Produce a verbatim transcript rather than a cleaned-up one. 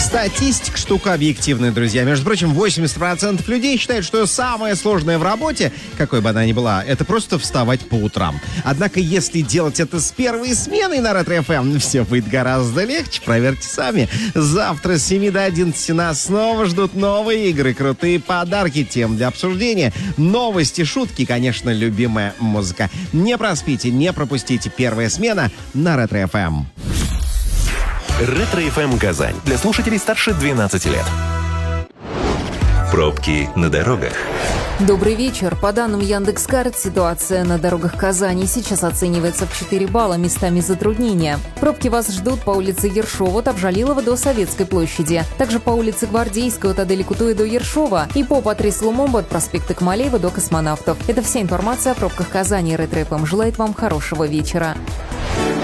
Статистика штука объективная, друзья. Между прочим, восемьдесят процентов людей считают, что самое сложное в работе, какой бы она ни была, это просто вставать по утрам. Однако, если делать это с первой сменой на Ретро-эф эм, все будет гораздо легче. Проверьте сами. Завтра с семи до одиннадцати нас снова ждут новые игры, крутые подарки, тем для обсуждения, новости, шутки и, конечно, любимая музыка. Не проспите, не пропустите. Первая смена на Ретро-эф эм. Ретро-эф эм Казань. Для слушателей старше двенадцати лет. Пробки на дорогах. Добрый вечер. По данным Яндекс.Карт, ситуация на дорогах Казани сейчас оценивается в четыре балла, местами затруднения. Пробки вас ждут по улице Ершова от Обжалилова до Советской площади. Также по улице Гвардейской от Адель Кутуи до Ершова и по Патрис Лумумба от проспекта Камалеева до Космонавтов. Это вся информация о пробках Казани. Ретро-эф эм желает вам хорошего вечера.